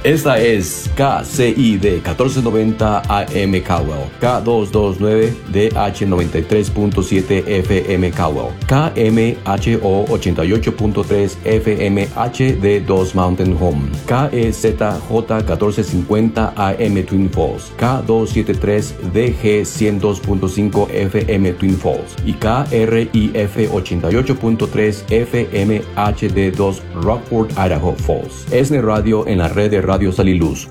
Esta es KCID 1490 AM Caldwell, K229DH 93.7 FM Caldwell, KMHO 88.3 FM HD2 Mountain Home, KEZJ 1450 AM Twin Falls, K273DG 102.5 FM Twin Falls y KRIF 88.3 FM HD2 Rockford, Idaho Falls. ESNE Radio en la red de Radio Sal y Luz.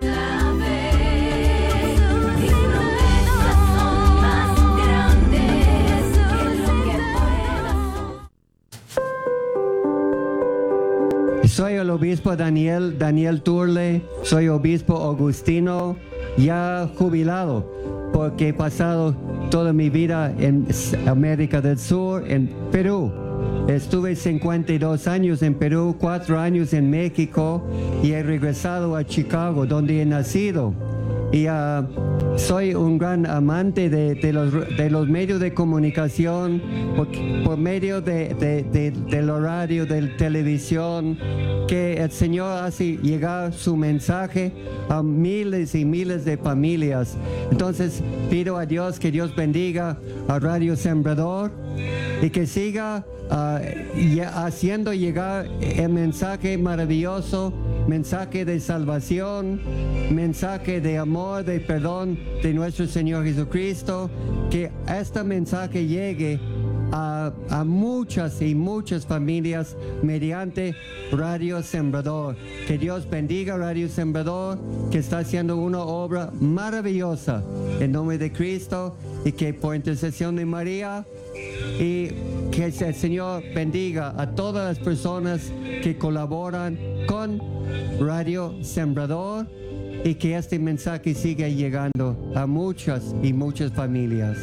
Soy el obispo Daniel Turle, soy obispo agustino, ya jubilado, porque he pasado toda mi vida en América del Sur, en Perú. Estuve 52 años en Perú, 4 años en México y he regresado a Chicago, donde he nacido. Y soy un gran amante de los medios de comunicación, por medio del horario, de la televisión, que el Señor hace llegar su mensaje a miles y miles de familias. Entonces pido a Dios que Dios bendiga a Radio Sembrador y que siga haciendo llegar el mensaje maravilloso, mensaje de salvación, mensaje de amor, de perdón de nuestro Señor Jesucristo, que este mensaje llegue a muchas y muchas familias mediante Radio Sembrador. Que Dios bendiga Radio Sembrador, que está haciendo una obra maravillosa en nombre de Cristo, y que por intercesión de María, y que el Señor bendiga a todas las personas que colaboran con Radio Sembrador, y que este mensaje siga llegando a muchas y muchas familias.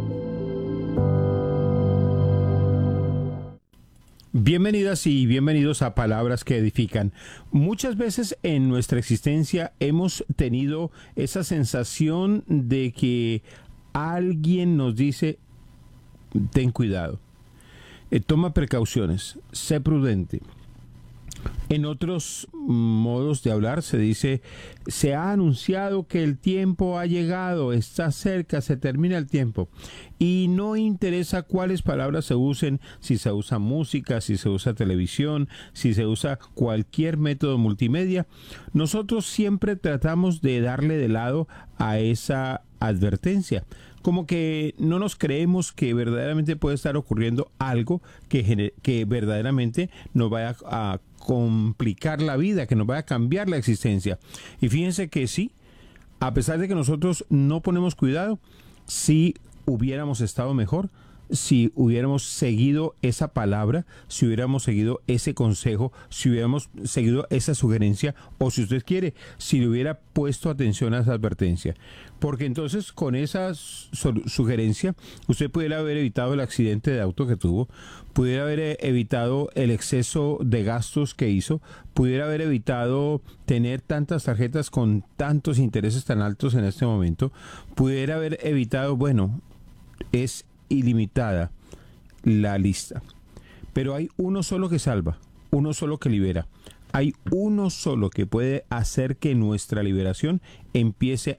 Bienvenidas y bienvenidos a Palabras que Edifican. Muchas veces en nuestra existencia hemos tenido esa sensación de que alguien nos dice: ten cuidado, toma precauciones, sé prudente. En otros modos de hablar se dice: se ha anunciado que el tiempo ha llegado, está cerca, se termina el tiempo. Y no interesa cuáles palabras se usen, si se usa música, si se usa televisión, si se usa cualquier método multimedia. Nosotros siempre tratamos de darle de lado a esa advertencia. Como que no nos creemos que verdaderamente puede estar ocurriendo algo que verdaderamente nos vaya a complicar la vida, que nos vaya a cambiar la existencia. Y fíjense que sí, a pesar de que nosotros no ponemos cuidado, sí hubiéramos estado mejor si hubiéramos seguido esa palabra, si hubiéramos seguido ese consejo, si hubiéramos seguido esa sugerencia, o si usted quiere, si le hubiera puesto atención a esa advertencia. Porque entonces con esa sugerencia usted pudiera haber evitado el accidente de auto que tuvo, pudiera haber evitado el exceso de gastos que hizo, pudiera haber evitado tener tantas tarjetas con tantos intereses tan altos en este momento, pudiera haber evitado, es ilimitada la lista. Pero hay uno solo que salva, uno solo que libera. Hay uno solo que puede hacer que nuestra liberación empiece